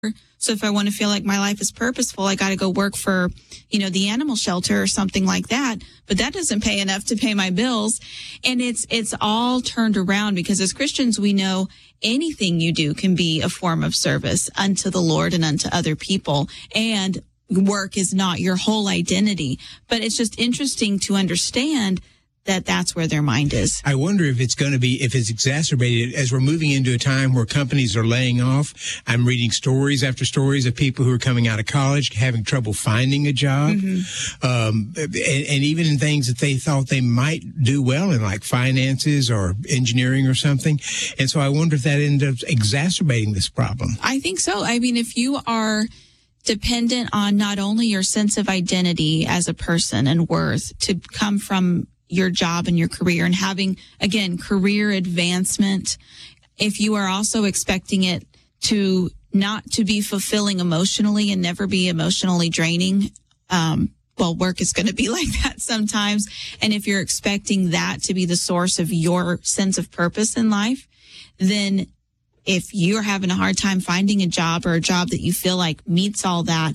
So if I want to feel like my life is purposeful, I got to go work for, the animal shelter or something like that. But that doesn't pay enough to pay my bills. And it's all turned around, because as Christians, we know anything you do can be a form of service unto the Lord and unto other people. And work is not your whole identity. But it's just interesting to understand that that's where their mind is. I wonder if it's exacerbated as we're moving into a time where companies are laying off. I'm reading stories after stories of people who are coming out of college, having trouble finding a job. And even in things that they thought they might do well in, like finances or engineering or something. And so I wonder if that ends up exacerbating this problem. I think so. I mean, if you are dependent on not only your sense of identity as a person and worth to come from your job and your career, and having, again, career advancement, if you are also expecting it to not to be fulfilling emotionally and never be emotionally draining, work is going to be like that sometimes. And if you're expecting that to be the source of your sense of purpose in life, then if you're having a hard time finding a job, or a job that you feel like meets all that,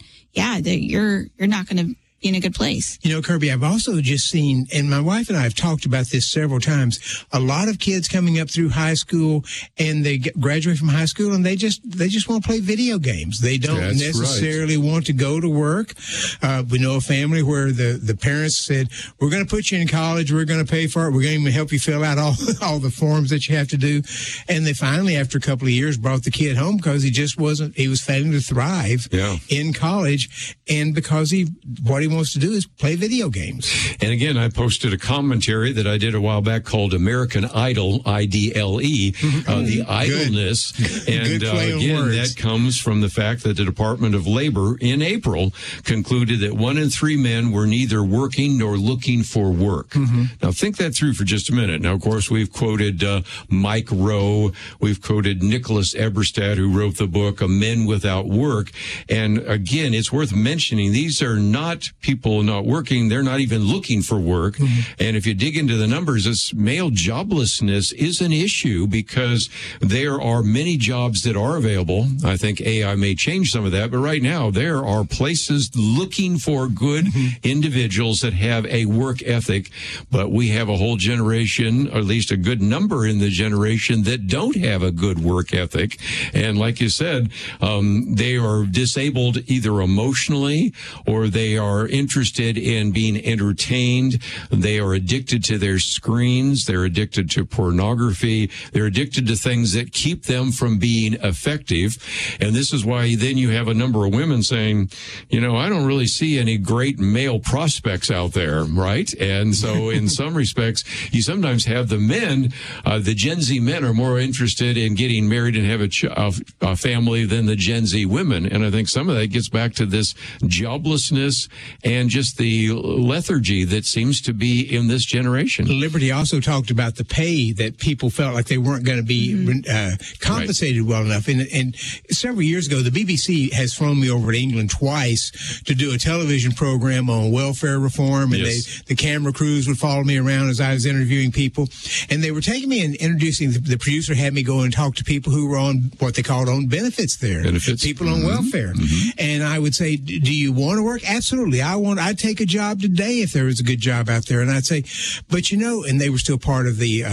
you're not going to be in a good place. Kirby, I've also just seen, and my wife and I have talked about this several times, a lot of kids coming up through high school, and they graduate from high school, and they just want to play video games. They don't necessarily want to go to work. We know a family where the parents said, we're going to put you in college, we're going to pay for it, we're going to even help you fill out all the forms that you have to do. And they finally, after a couple of years, brought the kid home because he was failing to thrive in college, and because what he wants to do is play video games. And again, I posted a commentary that I did a while back called American Idle, IDLE, the idleness. And again, that comes from the fact that the Department of Labor in April concluded that 1 in 3 men were neither working nor looking for work. Now, think that through for just a minute. Now, of course, we've quoted Mike Rowe. We've quoted Nicholas Eberstadt, who wrote the book Men Without Work. And again, it's worth mentioning, these are not people not working. They're not even looking for work. And if you dig into the numbers, this male joblessness is an issue, because there are many jobs that are available. I think AI may change some of that, but right now there are places looking for good individuals that have a work ethic. But we have a whole generation, or at least a good number in the generation, that don't have a good work ethic. And like you said, they are disabled either emotionally, or they are interested in being entertained. They are addicted to their screens. They're addicted to pornography. They're addicted to things that keep them from being effective. And this is why then you have a number of women saying, I don't really see any great male prospects out there, right? And so in some respects, you sometimes have the men, the Gen Z men are more interested in getting married and have a family than the Gen Z women. And I think some of that gets back to this joblessness and just the lethargy that seems to be in this generation. Liberty also talked about the pay, that people felt like they weren't going to be compensated well enough. And several years ago, the BBC has flown me over to England twice to do a television program on welfare reform, and the camera crews would follow me around as I was interviewing people. And they were taking me and introducing, the producer had me go and talk to people who were on what they called on benefits there. People on welfare. And I would say, do you want to work? Absolutely. I'd take a job today if there was a good job out there. And I'd say, but and they were still part of the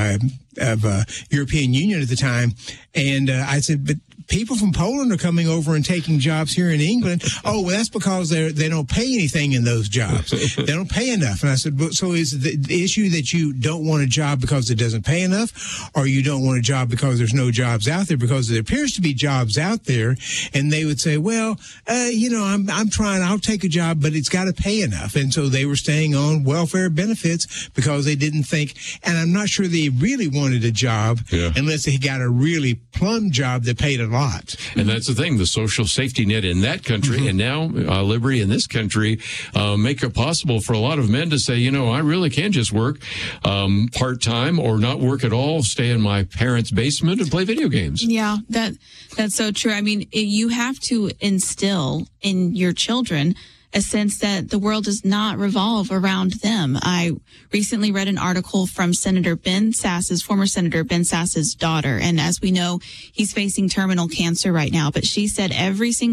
European Union at the time. And I said, but people from Poland are coming over and taking jobs here in England. Oh, well, that's because they don't pay anything in those jobs. They don't pay enough. And I said, but so is the issue that you don't want a job because it doesn't pay enough, or you don't want a job because there's no jobs out there? Because there appears to be jobs out there. And they would say, well, I'm trying, I'll take a job, but it's got to pay enough. And so they were staying on welfare benefits because they didn't think, and I'm not sure they really wanted a job unless they got a really plum job that paid a lot. And that's the thing, the social safety net in that country and now Liberty in this country make it possible for a lot of men to say, I really can just work part-time or not work at all, stay in my parents' basement and play video games. Yeah, that's so true. I mean, you have to instill in your children a sense that the world does not revolve around them. I recently read an article from former Senator Ben Sass's daughter. And as we know, he's facing terminal cancer right now. But she said every single